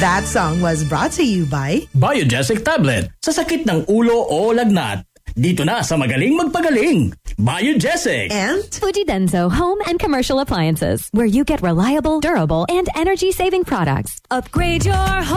That song was brought to you by Biogesic Tablet. Sa sakit ng ulo o lagnat. Dito na sa Magaling Magpagaling. Biogesic. and Fujidenzo Home and Commercial Appliances, where you get reliable, durable, and energy-saving products. Upgrade your home